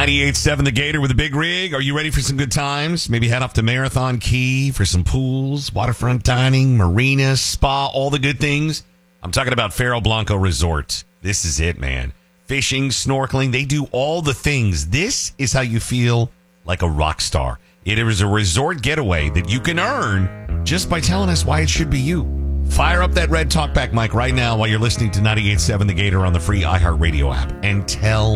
98.7 The Gator with a big rig. Are you ready for some good times? Maybe head off to Marathon Key for some pools, waterfront dining, marina, spa, all the good things. I'm talking about Faro Blanco Resort. This is it, man. Fishing, snorkeling, they do all the things. This is how you feel like a rock star. It is a resort getaway that you can earn just by telling us why it should be you. Fire up that red talkback mic right now while you're listening to 98.7 The Gator on the free iHeartRadio app and tell